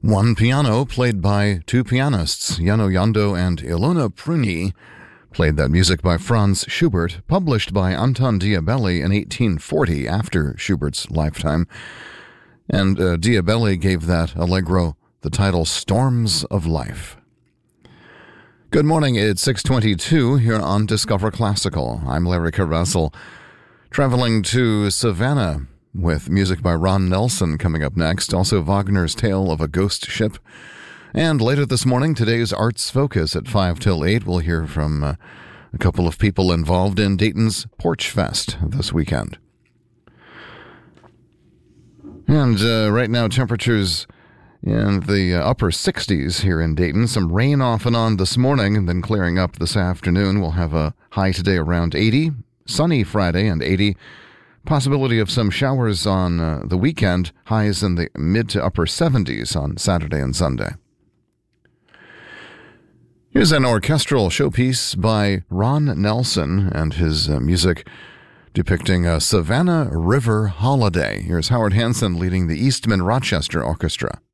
One piano played by two pianists, Jano Jando and Ilona Pruni, played that music by Franz Schubert, published by Anton Diabelli in 1840 after Schubert's lifetime. And Diabelli gave that allegro the title Storms of Life. Good morning, it's 6:22 here on Discover Classical. I'm Larry Caressel, traveling to Savannah with music by Ron Nelson coming up next. Also Wagner's Tale of a Ghost Ship. And later this morning, today's Arts Focus at 5 till 8. We'll hear from a couple of people involved in Dayton's Porch Fest this weekend. And right now, temperatures in the upper 60s here in Dayton. Some rain off and on this morning and then clearing up this afternoon. We'll have a high today around 80. Sunny Friday and 80. Possibility of some showers on the weekend. Highs in the mid to upper 70s on Saturday and Sunday. Here's an orchestral showpiece by Ron Nelson and his music depicting a Savannah River holiday. Here's Howard Hansen leading the Eastman Rochester Orchestra.